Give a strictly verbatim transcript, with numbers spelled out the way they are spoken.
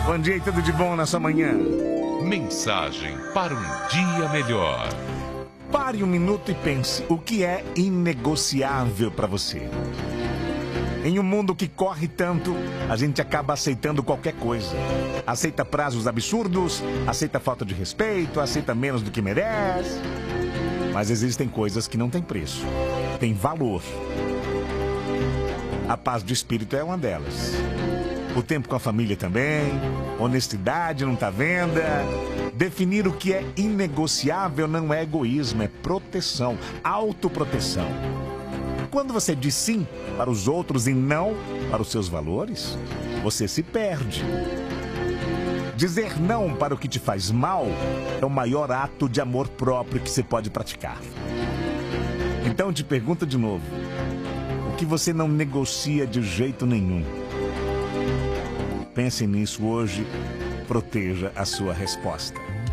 Bom dia e tudo de bom nessa manhã. Mensagem para um dia melhor. Pare um minuto e pense, o que é inegociável para você? Em um mundo que corre tanto, a gente acaba aceitando qualquer coisa. Aceita prazos absurdos, aceita falta de respeito, aceita menos do que merece. Mas existem coisas que não têm preço, têm valor. A paz de espírito é uma delas. O tempo com a família também, honestidade não está à venda. Definir o que é inegociável não é egoísmo, é proteção, autoproteção. Quando você diz sim para os outros e não para os seus valores, você se perde. Dizer não para o que te faz mal é o maior ato de amor próprio que você pode praticar. Então te pergunto de novo, o que você não negocia de jeito nenhum? Pense nisso hoje, proteja a sua resposta.